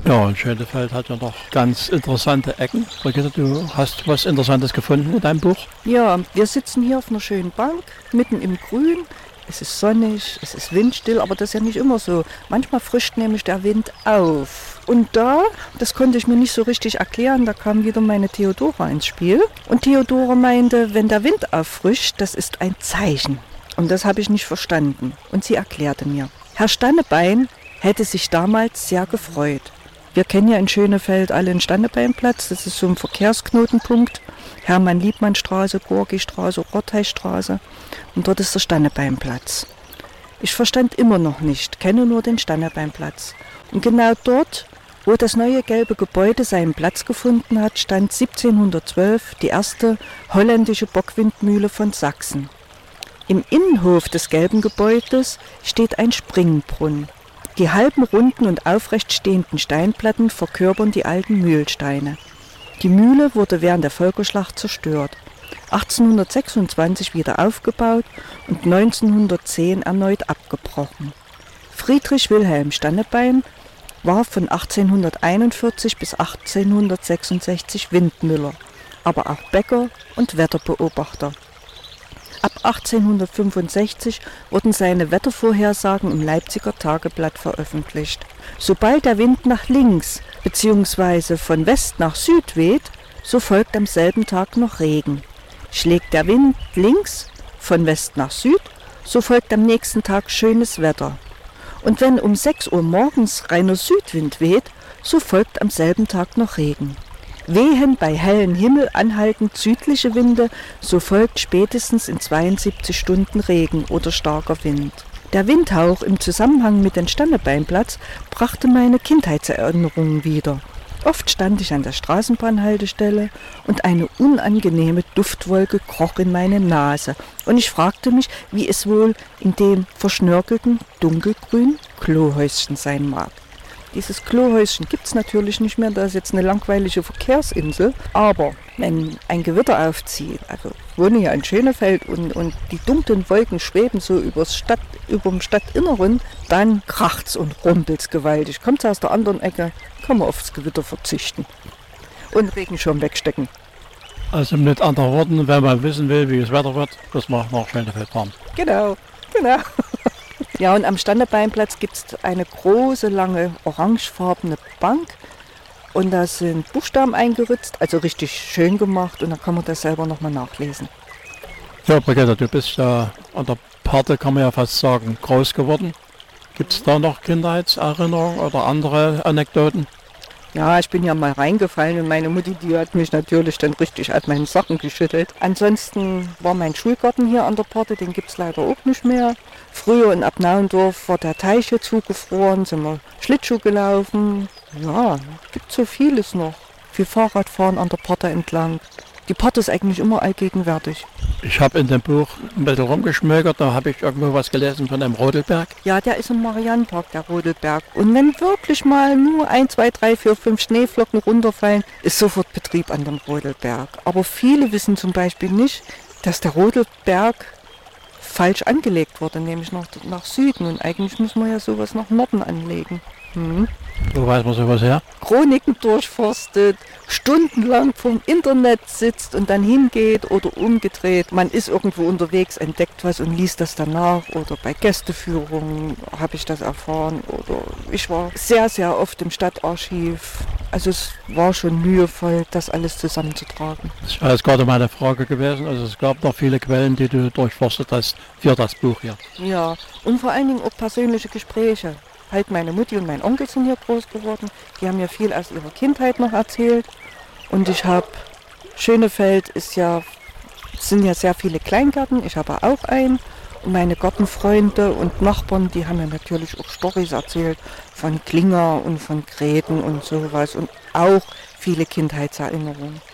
Ja, und Schönefeld hat ja noch ganz interessante Ecken. Brigitte, du hast was Interessantes gefunden in deinem Buch? Ja, wir sitzen hier auf einer schönen Bank, mitten im Grün. Es ist sonnig, es ist windstill, aber das ist ja nicht immer so. Manchmal frischt nämlich der Wind auf. Und das konnte ich mir nicht so richtig erklären, da kam wieder meine Theodora ins Spiel. Und Theodora meinte, wenn der Wind auffrischt, das ist ein Zeichen. Und das habe ich nicht verstanden. Und sie erklärte mir. Herr Stannebein hätte sich damals sehr gefreut. Wir kennen ja in Schönefeld alle den Stannebeinplatz, das ist so ein Verkehrsknotenpunkt. Hermann-Liebmann-Straße, Gorki-Straße, Rottheistraße. Und dort ist der Stannebeinplatz. Ich verstand immer noch nicht, kenne nur den Stannebeinplatz. Und genau dort, wo das neue gelbe Gebäude seinen Platz gefunden hat, stand 1712 die erste holländische Bockwindmühle von Sachsen. Im Innenhof des gelben Gebäudes steht ein Springbrunnen. Die halben runden und aufrecht stehenden Steinplatten verkörpern die alten Mühlsteine. Die Mühle wurde während der Völkerschlacht zerstört, 1826 wieder aufgebaut und 1910 erneut abgebrochen. Friedrich Wilhelm Stannebein war von 1841 bis 1866 Windmüller, aber auch Bäcker und Wetterbeobachter. Ab 1865 wurden seine Wettervorhersagen im Leipziger Tageblatt veröffentlicht. Sobald der Wind nach links bzw. von West nach Süd weht, so folgt am selben Tag noch Regen. Schlägt der Wind links von West nach Süd, so folgt am nächsten Tag schönes Wetter. Und wenn um 6 Uhr morgens reiner Südwind weht, so folgt am selben Tag noch Regen. Wehen bei hellem Himmel anhaltend südliche Winde, so folgt spätestens in 72 Stunden Regen oder starker Wind. Der Windhauch im Zusammenhang mit dem Stannebeinplatz brachte meine Kindheitserinnerungen wieder. Oft stand ich an der Straßenbahnhaltestelle und eine unangenehme Duftwolke kroch in meine Nase. Und ich fragte mich, wie es wohl in dem verschnörkelten, dunkelgrünen Klohäuschen sein mag. Dieses Klohäuschen gibt es natürlich nicht mehr, da ist jetzt eine langweilige Verkehrsinsel. Aber wenn ein Gewitter aufzieht, also ich wohne hier in Schönefeld und die dunklen Wolken schweben so über dem Stadtinneren, dann kracht's und rumpelt's gewaltig. Kommt's aus der anderen Ecke, kann man aufs Gewitter verzichten und Regenschirm wegstecken. Also mit anderen Worten, wenn man wissen will, wie es Wetter wird, muss man nach Schönefeld fahren. Genau. Ja, und am Stannebeinplatz gibt es eine große, lange, orangefarbene Bank und da sind Buchstaben eingeritzt, also richtig schön gemacht und da kann man das selber nochmal nachlesen. Ja, Brigitte, du bist ja an der Parte, kann man ja fast sagen, groß geworden. Gibt es da noch Kindheitserinnerungen oder andere Anekdoten? Ja, ich bin ja mal reingefallen und meine Mutti, die hat mich natürlich dann richtig aus meinen Socken geschüttelt. Ansonsten war mein Schulgarten hier an der Parte, den gibt es leider auch nicht mehr. Früher in Abnauendorf war der Teich hier zugefroren, sind wir Schlittschuh gelaufen. Ja, gibt so vieles noch. Viel Fahrradfahren an der Parte entlang. Die Parte ist eigentlich immer allgegenwärtig. Ich habe in dem Buch ein bisschen rumgeschmökert, da habe ich irgendwo was gelesen von einem Rodelberg. Ja, der ist im Mariannenpark, der Rodelberg. Und wenn wirklich mal nur 1, 2, 3, 4, 5 Schneeflocken runterfallen, ist sofort Betrieb an dem Rodelberg. Aber viele wissen zum Beispiel nicht, dass der Rodelberg falsch angelegt wurde, nämlich nach Süden. Und eigentlich muss man ja sowas nach Norden anlegen. Wo weiß man sowas her? Chroniken durchforstet, stundenlang vom Internet sitzt und dann hingeht oder umgedreht. Man ist irgendwo unterwegs, entdeckt was und liest das danach oder bei Gästeführungen habe ich das erfahren oder ich war sehr, sehr oft im Stadtarchiv. Also es war schon mühevoll, das alles zusammenzutragen. Das war jetzt gerade meine Frage gewesen. Also es gab noch viele Quellen, die du durchforstet hast für das Buch hier. Ja, und vor allen Dingen auch persönliche Gespräche. Halt meine Mutti und mein Onkel sind hier groß geworden. Die haben mir viel aus ihrer Kindheit noch erzählt. Und ich habe, Schönefeld sind ja sehr viele Kleingärten. Ich habe auch einen. Und meine Gartenfreunde und Nachbarn, die haben mir natürlich auch Storys erzählt von Klinger und von Gräten und sowas. Und auch viele Kindheitserinnerungen.